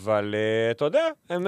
אבל אתה יודע,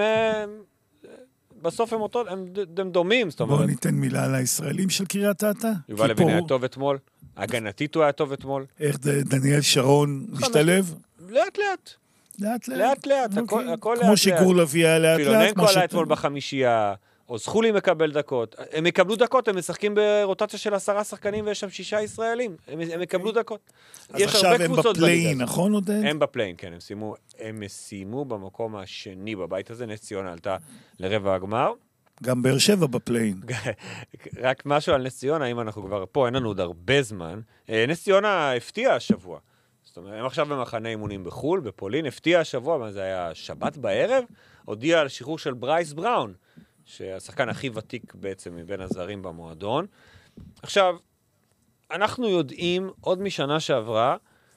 בסוף הם דומים. בואו ניתן מילה על הישראלים של קריית אתא. יובל לוין היה טוב אתמול, הגנתית הוא היה טוב אתמול. איך דניאל שרון משתלב? לאט לאט, הכל לאט. כמו שגור לוי היה לאט לאט. פילוננקו עלה אתמול בחמישייה, או זכולי מקבל דקות. הם יקבלו דקות, הם משחקים ברוטציה של 10 שחקנים, ויש שם 6 ישראלים. הם יקבלו דקות. אז עכשיו הם בפליין, נכון עודד? הם בפליין, כן. הם סיימו במקום השני בבית הזה. נס ציונה עלתה לרבע הגמר. גם באר שבע בפליין. רק משהו על נס ציונה, אם אנחנו כבר פה, אין לנו עוד הרבה זמן. נס ציונה הפתיע השבוע. זאת אומרת, הם עכשיו במחנה אימונים בחול, בפולין, הפתיע השבוע, מה זה היה שבת בערב, הודיע על שחרור של ברייס בראון, שהשחקן הכי ותיק בעצם מבין הזרים במועדון. עכשיו, אנחנו יודעים עוד משנה שעברה,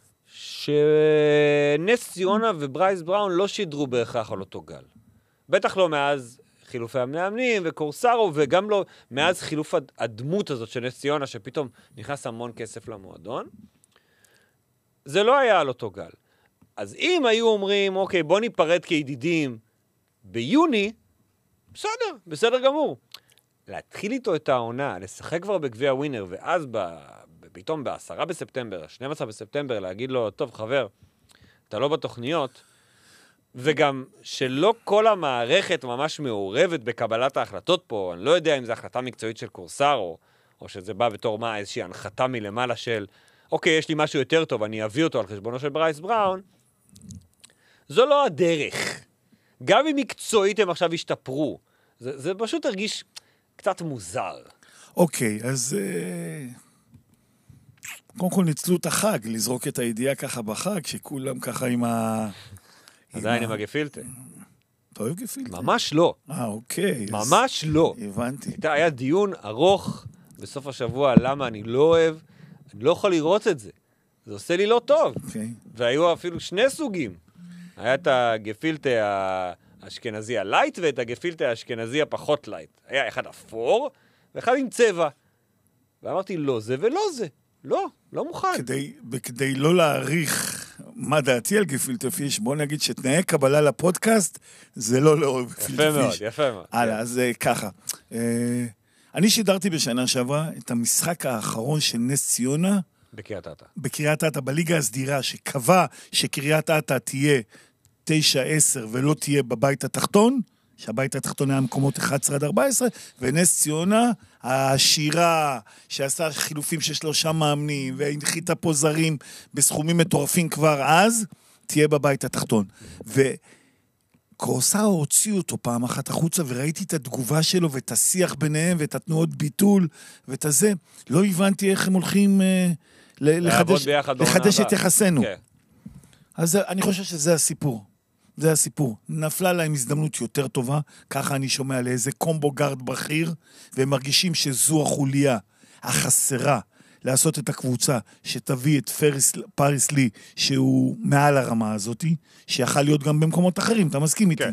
שנס ציונה וברייס בראון לא שידרו בהכרח על אותו גל. בטח לא מאז חילופי המאמנים וקורסרו, וגם לא מאז חילוף הדמות הזאת של נס ציונה, שפתאום נכנס המון כסף למועדון. זה לא היה על אותו גל. אז אם היו אומרים, אוקיי, בוא ניפרד כידידים ביוני, בסדר גמור. להתחיל איתו את העונה, לשחק כבר בגביע ווינר, ואז פתאום ב10 בספטמבר, 12 בספטמבר, להגיד לו, טוב חבר, אתה לא בתוכניות, וגם שלא כל המערכת ממש מעורבת בקבלת ההחלטות פה, אני לא יודע אם זו החלטה מקצועית של קורסרו, או שזה בא בתור מה, איזושהי הנחתה מלמעלה של, אוקיי, יש לי משהו יותר טוב, אני אביא אותו על חשבונו של ברייס בראון, זו לא הדרך. גם אם מקצועית הם עכשיו השתפרו, זה פשוט הרגיש קצת מוזר. אוקיי, אז קודם כל ניצלו את החג, לזרוק את הידיעה ככה בחג, שכולם ככה עם עדיין עם הגפילטה. אתה אוהב גפילטה? ממש לא. אוקיי. ממש לא. הבנתי. היה דיון ארוך בסוף השבוע, למה אני לא אוהב, אני לא יכול לראות את זה. זה עושה לי לא טוב. אוקיי. והיו אפילו 2 סוגים. היה את הגפילטה האשכנזי הלייט, ואת הגפילטה האשכנזי הפחות לייט. היה אחד אפור, ואחד עם צבע. ואמרתי, לא זה ולא זה. לא מוכן. כדי לא להעריך מה דעתי על גפילטה פיש, בוא נגיד שתנאי קבלה לפודקאסט, זה לא לאהוב גפילטה פיש. יפה מאוד. הלאה, אז ככה. אני שידרתי בשנה שעברה את המשחק האחרון של נס ציונה, בקריית אתא, בליגה הסדירה, שקבע שקריית אתא תהיה 9-10 ולא תהיה בבית התחתון, שהבית התחתון היה מקומות 11-14, ונס ציונה, העשירה שעשה חילופים של 3 מאמנים, והנחיתה פה זרים בסכומים מטורפים כבר אז, תהיה בבית התחתון. וקורסאו הוציא אותו פעם אחת החוצה, וראיתי את התגובה שלו, ואת השיח ביניהם, ואת התנועות ביטול, ואת הזה. לא הבנתי איך הם הולכים לחדש את יחסנו. אז אני חושב שזה הסיפור. זה הסיפור. נפלה להם הזדמנות יותר טובה, ככה אני שומע לאיזה קומבו גארד בכיר, והם מרגישים שזו החוליה החסרה לעשות את הקבוצה, שתביא את פריס לי, שהוא מעל הרמה הזאת, שיכל להיות גם במקומות אחרים, אתה מסכים איתי?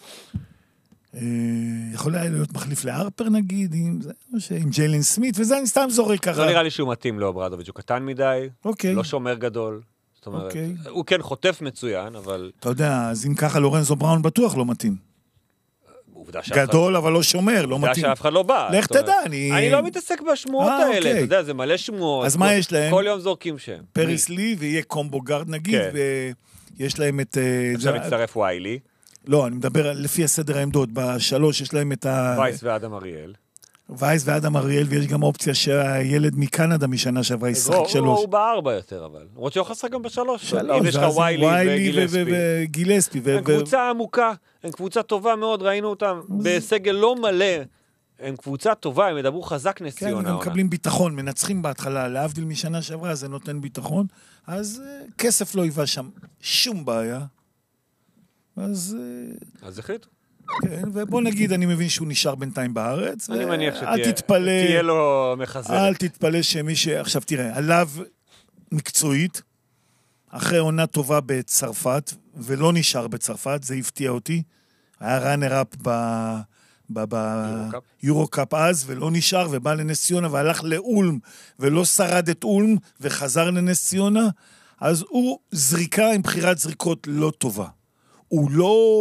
יכול היה להיות מחליף לארפר נגיד, עם ג'יילן סמית, וזה אני סתם זורק ככה. לא נראה לי שהוא מתאים לו, ברדוביץ', הוא קטן מדי, לא שומר גדול. זאת אומרת, הוא כן חוטף מצוין, אבל... אתה יודע, אז אם ככה לורנזו בראון בטוח לא מתאים. גדול, אבל לא שומר, לא מתאים. עובדה שאף אחד לא בא. לך תדע, אני לא מתעסק בשמועות האלה, אתה יודע, זה מלא שמועות. אז מה יש להם? כל יום זורקים שם. פריס לי, ויהיה קומבו גארד נגיד, ויש להם את... עכשיו מצטרף ויילי. לא, אני מדבר לפי הסדר העמדות. ב3 יש להם את ה... וייס ואדם אריאל. וייס ואדם אריאל, ויש גם אופציה שהילד מקנדה משנה שעברה ישחק 3. הוא ב4 יותר, אבל. למרות שהוא חסר גם ב3. 3, אם יש לך ויילי וגילספי. הם קבוצה עמוקה, הם קבוצה טובה מאוד, ראינו אותם בסגל לא מלא. הם קבוצה טובה, הם ידברו חזק נס ציונה. כן, הם מקבלים ביטחון, מנצחים בהתחלה, להבדיל משנה שעברה, זה נותן ביטחון. אז כסף לא היווה שם שום בעיה. אז החליטו. כן, ובוא נגיד, אני מבין שהוא נשאר בינתיים בארץ. אני מניח שתהיה לו מחזרת. אל תתפלא שמי עכשיו תראה, עליו מקצועית, אחרי עונה טובה בצרפת, ולא נשאר בצרפת, זה הפתיע אותי. היה ראנר-אפ ביורו-קאפ אז, ולא נשאר, ובא לנס ציונה, והלך לאולם, ולא שרד את אולם, וחזר לנס ציונה, אז הוא זריקה עם בחירת זריקות לא טובה. הוא לא